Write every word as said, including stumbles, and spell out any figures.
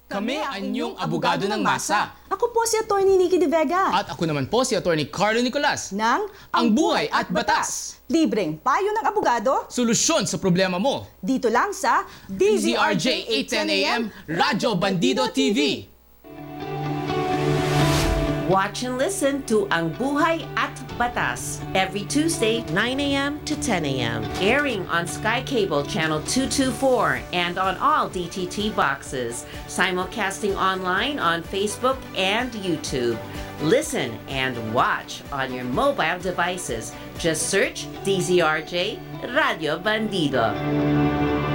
Kami ang inyong abogado ng masa. Ako po si Attorney Nikki De Vega. At ako naman po si Attorney Carlo Nicolas. ng Ang Buhay at Batas. Libreng payo ng abogado Solusyon sa problema mo. dito lang sa D Z R J eight ten A M, Radyo Bandido T V. Watch and listen to Ang Buhay at Batas every Tuesday, nine A M to ten A M Airing on Sky Cable Channel two twenty-four and on all D T T boxes. Simulcasting online on Facebook and YouTube. Listen and watch on your mobile devices. Just search D Z R J Radio Bandido.